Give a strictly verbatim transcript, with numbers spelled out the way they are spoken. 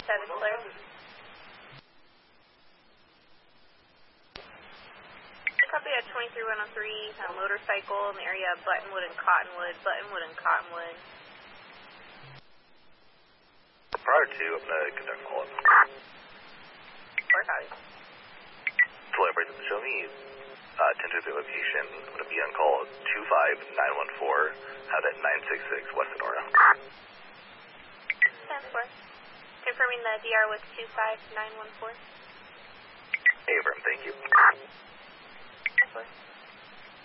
seven, clear. Copy at twenty-three one oh three, a motorcycle in the area of Buttonwood and Cottonwood, Buttonwood and Cottonwood. Prior to, I'm going to conduct a follow-up. Four copy. Celebrate, show me uh, tentative location. I'm going to be on call two five nine one four, have at nine six six West Sonora. ten four. Confirming the D R with two five nine one four. Abram, thank you. ten four.